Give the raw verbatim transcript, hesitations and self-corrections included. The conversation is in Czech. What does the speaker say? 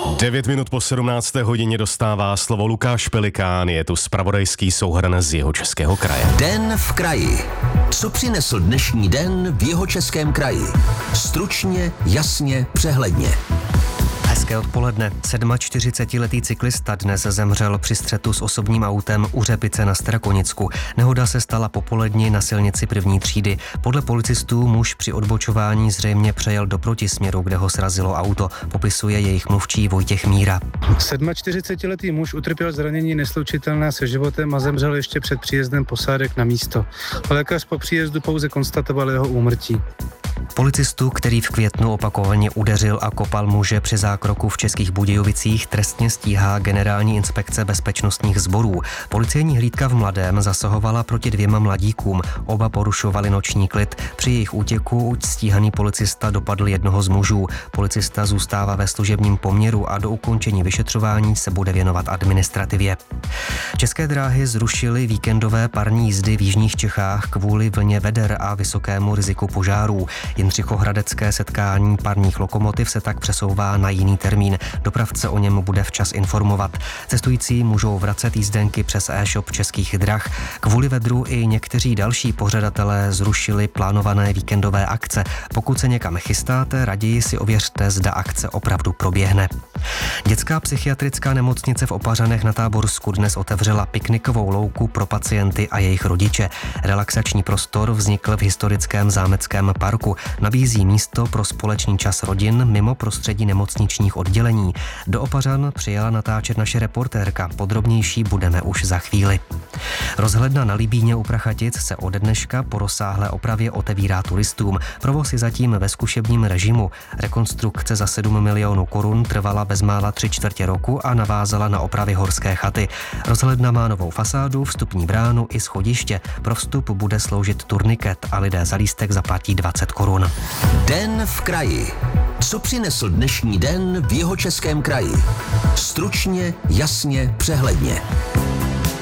Devět minut po sedmnácté hodině dostává slovo Lukáš Pelikán, je tu zpravodajský souhrn z Jihočeského kraje. Den v kraji. Co přinesl dnešní den v Jihočeském kraji? Stručně, jasně, přehledně. Hezké odpoledne. čtyřicetisedmiletý cyklista dnes zemřel při střetu s osobním autem u Řepice na Strakonicku. Nehoda se stala po poledni na silnici první třídy. Podle policistů muž při odbočování zřejmě přejel do protisměru, kde ho srazilo auto. Popisuje jejich mluvčí Vojtěch Míra. sedmčtyřicetiletý muž utrpěl zranění neslučitelné se životem a zemřel ještě před příjezdem posádek na místo. Lékař po příjezdu pouze konstatoval jeho úmrtí. Policistu, který v květnu opakovaně udeřil a kopal muže při zákroku v Českých Budějovicích, trestně stíhá Generální inspekce bezpečnostních sborů. Policejní hlídka v Mladém zasahovala proti dvěma mladíkům. Oba porušovali noční klid. Při jejich útěku stíhaný policista dopadl jednoho z mužů. Policista zůstává ve služebním poměru a do ukončení vyšetřování se bude věnovat administrativě. České dráhy zrušily víkendové parní jízdy v jižních Čechách kvůli vlně veder a vysokému riziku požárů. Jindřichohradecké setkání parních lokomotiv se tak přesouvá na jiný termín. Dopravce o něm bude včas informovat. Cestující můžou vracet jízdenky přes e-shop Českých drah. Kvůli vedru i někteří další pořadatelé zrušili plánované víkendové akce. Pokud se někam chystáte, raději si ověřte, zda akce opravdu proběhne. Dětská psychiatrická nemocnice v Opařanech na Táborsku dnes otevřela piknikovou louku pro pacienty a jejich rodiče. Relaxační prostor vznikl v historickém zámeckém parku. Nabízí místo pro společný čas rodin mimo prostředí nemocničních oddělení. Do Opařan přijela natáčet naše reportérka. Podrobnější budeme už za chvíli. Rozhledna na Libíně u Prachatic se ode dneška po rozsáhlé opravě otevírá turistům. Provoz je zatím ve zkušebním režimu. Rekonstrukce za sedm milionů korun trvala bezmála tři čtvrtě roku a navázala na opravy horské chaty. Rozhledna má novou fasádu, vstupní bránu i schodiště. Pro vstup bude sloužit turniket a lidé za lístek zaplatí dvacet korun. Den v kraji. Co přinesl dnešní den v Jihočeském kraji? Stručně, jasně, přehledně.